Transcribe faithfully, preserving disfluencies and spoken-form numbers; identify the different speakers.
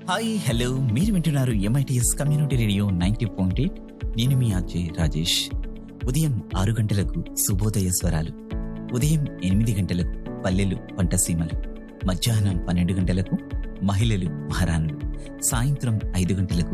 Speaker 1: Hi hello మీరు వింటున్నారు MITS community radio ninety point eight. నేను మీ ఆర్జే రాజేష్. ఉదయం ఆరు గంటలకు శుభోదయ స్వరాలు, ఉదయం ఎనిమిది గంటలకు పల్లెలు పంటసీమలు, మధ్యాహ్నం పన్నెండు గంటలకు మహిళలు మహారాణులు, సాయంత్రం ఐదు గంటలకు